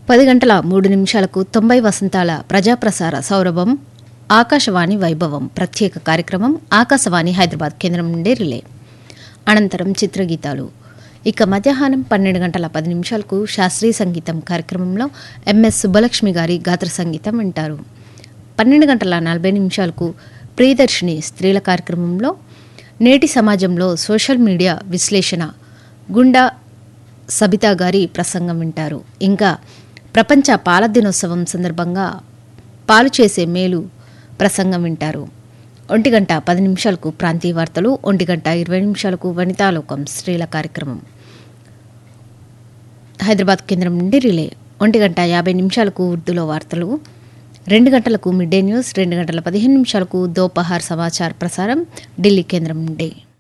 10 గంటల 3 నిమిషాలకు 90 వసంతాల ప్రజాప్రసార సౌరభం ఆకాశవాణి వైభవం ప్రత్యేక కార్యక్రమం ఆకాశవాణి హైదరాబాద్ కేంద్రం నుండి రిలే. అనంతరం చిత్రగీతాలు. ఇక మధ్యాహ్నం 12 గంటల 10 నిమిషాలకు శాస్త్రీయ సంగీతం కార్యక్రమంలో ఎంఎస్ సుబ్బలక్ష్మి గారి గాత్ర సంగీతం వింటారు. 12 గంటల 40 నిమిషాలకు ప్రియదర్శిని స్త్రీల కార్యక్రమంలో నేటి సమాజంలో సోషల్ మీడియా విశ్లేషణ గుండా సబితా గారి ప్రసంగం వింటారు. ఇంకా ప్రపంచ పాల దినోత్సవం సందర్భంగా పాలు చేసే మేలు ప్రసంగం వింటారు. 1 గంట 10 నిమిషాలకు ప్రాంతీయ వార్తలు, 1 గంట 20 నిమిషాలకు వనితాలోకం స్త్రీల కార్యక్రమం హైదరాబాద్ కేంద్రం నుండి రిలే. 1 గంట 50 నిమిషాలకు ఉర్దూలో వార్తలు, 2 గంటలకు మిడ్ డే న్యూస్, 2 గంటల 15 నిమిషాలకు దోపహార్ సమాచార్ ప్రసారం ఢిల్లీ కేంద్రం నుండి.